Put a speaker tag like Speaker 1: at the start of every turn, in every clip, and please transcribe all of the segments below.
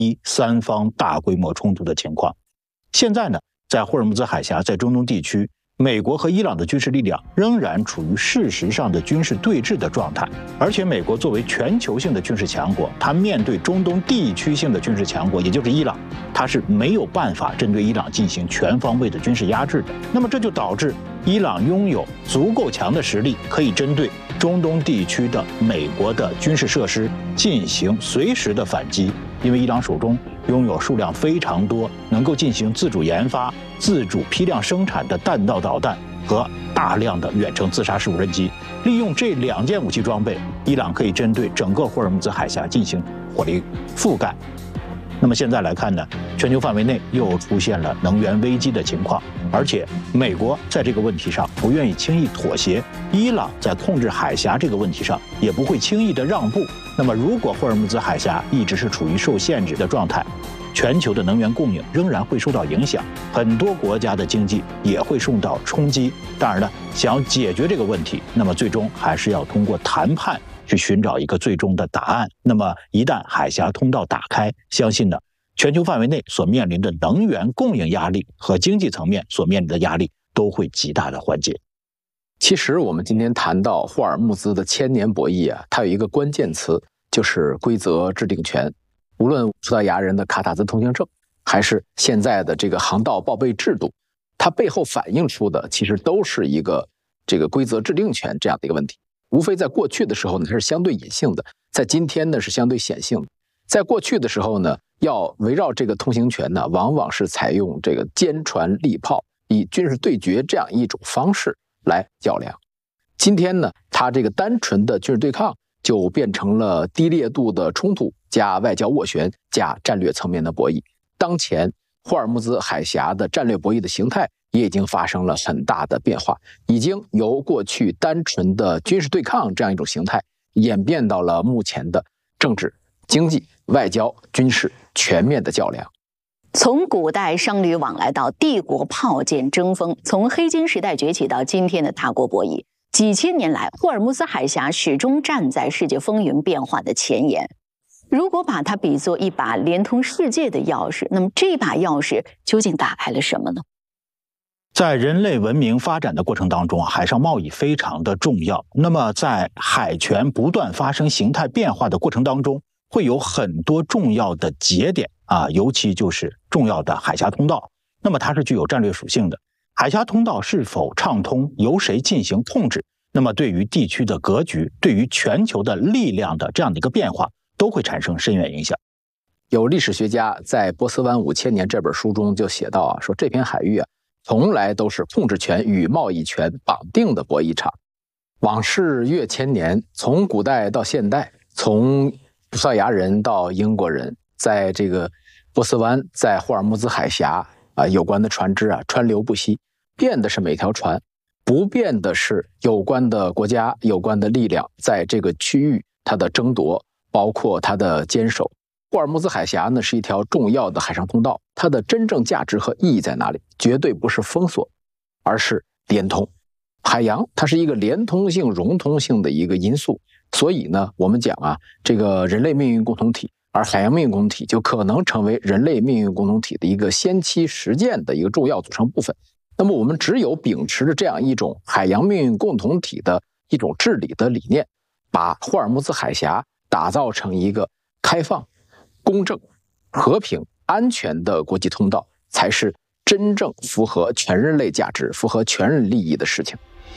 Speaker 1: 一三方大规模冲突的情况。现在呢，在霍尔木兹海峡，在中东地区，美国和伊朗的军事力量仍然处于事实上的军事对峙的状态，而且美国作为全球性的军事强国，它面对中东地区性的军事强国，也就是伊朗，它是没有办法针对伊朗进行全方位的军事压制的。那么这就导致伊朗拥有足够强的实力，可以针对中东地区的美国的军事设施进行随时的反击，因为伊朗手中拥有数量非常多，能够进行自主研发、自主批量生产的弹道导弹和大量的远程自杀式无人机。利用这2件武器装备，伊朗可以针对整个霍尔木兹海峡进行火力覆盖。那么现在来看呢，全球范围内又出现了能源危机的情况，而且美国在这个问题上不愿意轻易妥协，伊朗在控制海峡这个问题上也不会轻易的让步。那么如果霍尔木兹海峡一直是处于受限制的状态，全球的能源供应仍然会受到影响，很多国家的经济也会受到冲击。当然了，想要解决这个问题，那么最终还是要通过谈判去寻找一个最终的答案。那么一旦海峡通道打开，相信呢，全球范围内所面临的能源供应压力和经济层面所面临的压力都会极大的缓解。
Speaker 2: 其实我们今天谈到霍尔木兹的千年博弈啊，它有一个关键词，就是规则制定权。无论葡萄牙人的卡塔兹通行证，还是现在的这个航道报备制度，它背后反映出的其实都是一个这个规则制定权这样的一个问题。无非在过去的时候呢，它是相对隐性的，在今天呢是相对显性的。在过去的时候呢，要围绕这个通行权呢，往往是采用这个坚船利炮，以军事对决这样一种方式来较量。今天呢，它这个单纯的军事对抗就变成了低烈度的冲突加外交斡旋加战略层面的博弈。当前霍尔木兹海峡的战略博弈的形态也已经发生了很大的变化，已经由过去单纯的军事对抗这样一种形态，演变到了目前的政治、经济、外交、军事全面的较量。
Speaker 3: 从古代商旅往来到帝国炮舰争锋，从黑金时代崛起到今天的大国博弈，几千年来，霍尔木兹海峡始终站在世界风云变化的前沿。如果把它比作一把连通世界的钥匙，那么这把钥匙究竟打开了什么呢？
Speaker 1: 在人类文明发展的过程当中，海上贸易非常的重要。那么在海权不断发生形态变化的过程当中，会有很多重要的节点尤其就是重要的海峡通道。那么它是具有战略属性的。海峡通道是否畅通，由谁进行控制，那么对于地区的格局，对于全球的力量的这样的一个变化，都会产生深远影响。
Speaker 2: 有历史学家在《波斯湾5000年》这本书中就写到说这片海域从来都是控制权与贸易权绑定的博弈场。往事越千年，从古代到现代，从葡萄牙人到英国人，在这个波斯湾，在霍尔木兹海峡有关的船只川流不息，变的是每条船，不变的是有关的国家、有关的力量在这个区域它的争夺，包括它的坚守。霍尔木兹海峡呢是一条重要的海上通道，它的真正价值和意义在哪里？绝对不是封锁，而是连通。海洋它是一个连通性、融通性的一个因素，所以呢，我们讲这个人类命运共同体，而海洋命运共同体就可能成为人类命运共同体的一个先期实践的一个重要组成部分。那么我们只有秉持着这样一种海洋命运共同体的一种治理的理念，把霍尔木兹海峡打造成一个开放、公正、和平、安全的国际通道，才是真正符合全人类价值、符合全人利益的事情。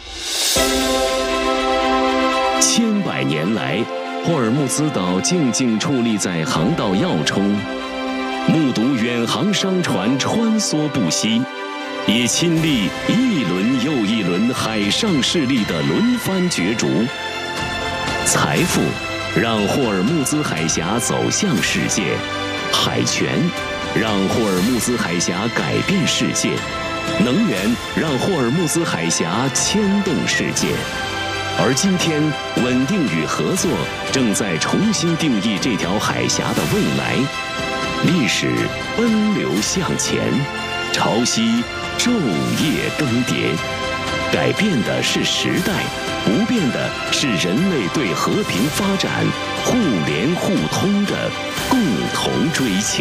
Speaker 4: 千百年来，霍尔木兹岛静静矗立在航道要冲，目睹远航商船穿梭不息，也亲历一轮又一轮海上势力的轮番角逐。财富让霍尔木兹海峡走向世界，海权让霍尔木兹海峡改变世界，能源让霍尔木兹海峡牵动世界。而今天，稳定与合作正在重新定义这条海峡的未来。历史奔流向前，潮汐昼夜更迭，改变的是时代，不变的是人类对和平发展、互联互通的共同追求。